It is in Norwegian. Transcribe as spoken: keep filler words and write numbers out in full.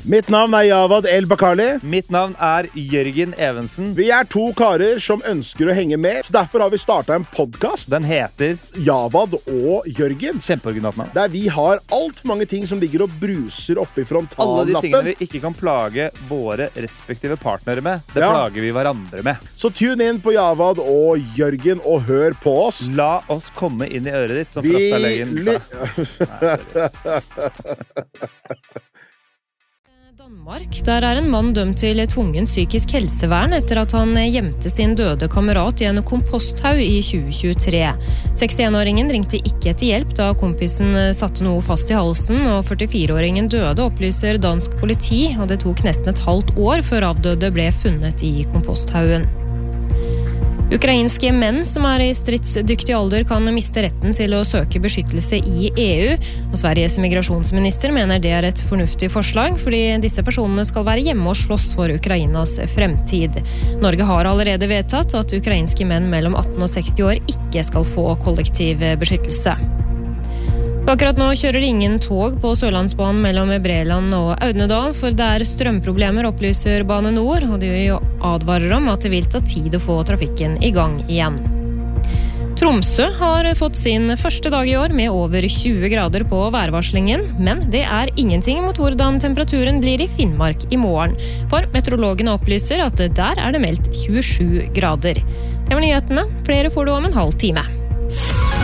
Mitt navn er Javad El Bakali. Mitt navn er Jørgen Evensen. Vi er to karer som ønsker å henge med, så derfor har vi startet en podcast. Den heter Javad og Jørgen. Kjempeoriginalt navn. Der vi har alt for mange ting som ligger og bruser oppe i frontallappen. Alle de tingene vi ikke kan plage våre respektive partnere med, det Ja. plager vi hverandre med. Så tune inn på Javad og Jørgen og hør på oss. La oss komme inn i øret ditt, som Vi Frastad-legen sa. Danmark, der er en mann dømt til tvungen psykisk helsevern etter at han gjemte sin døde kamerat i en komposthaug i tjue tjuetre. sekstienåringen ringte ikke etter hjelp da kompisen satte noe fast i halsen, og førtifireåringen døde, opplyser dansk politi, og det tok nesten et halvt år før avdøde ble funnet i komposthaugen. Ukrainske menn som er i stridsdyktig alder kan miste retten til å søke beskyttelse i E U, og Sveriges migrasjonsminister mener det er et fornuftig forslag, fordi disse personene skal være hjemme og slåss for Ukrainas fremtid. Norge har allerede vedtatt at ukrainske menn mellom atten og seksti år ikke skal få kollektiv beskyttelse. Akkurat nå kjører det ingen tog på Sørlandsbanen mellom Breland og Audnedal, for det er strømproblemer, opplyser Bane Nor, og de advarer om at det vil ta tid å få trafikken i gang igjen. Tromsø har fått sin første dag i år med over tjue grader på værvarslingen, men det er ingenting mot hvordan temperaturen blir i Finnmark i morgen, for meteorologene opplyser at der er det meldt tjuesju grader. Det var nyhetene. Flere får du om en halv time.